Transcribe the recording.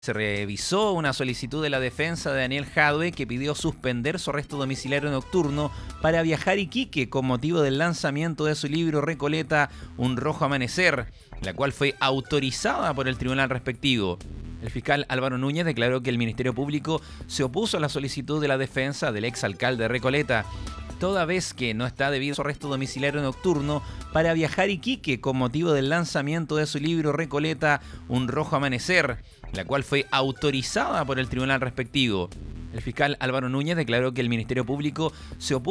Se revisó una solicitud de la defensa de Daniel Jadwe que pidió suspender su arresto domiciliario nocturno para viajar a Iquique con motivo del lanzamiento de su libro Recoleta, Un Rojo Amanecer, la cual fue autorizada por el tribunal respectivo. El fiscal Álvaro Núñez declaró que el Ministerio Público se opuso a la solicitud de la defensa del exalcalde de Recoleta, toda vez que no está debido a su arresto domiciliario nocturno para viajar a Iquique con motivo del lanzamiento de su libro Recoleta, Un Rojo Amanecer, la cual fue autorizada por el tribunal respectivo. El fiscal Álvaro Núñez declaró que el Ministerio Público se opuso